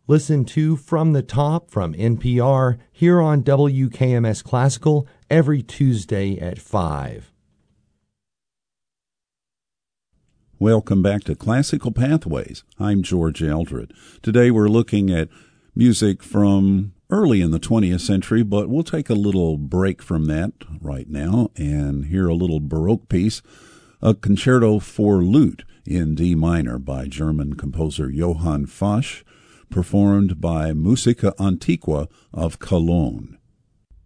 Listen to From the Top from NPR here on WKMS Classical every Tuesday at 5. Welcome back to Classical Pathways. I'm George Eldred. Today we're looking at music from early in the 20th century, but we'll take a little break from that right now and hear a little Baroque piece, a concerto for lute in D minor by German composer Johann Fasch, performed by Musica Antiqua of Cologne.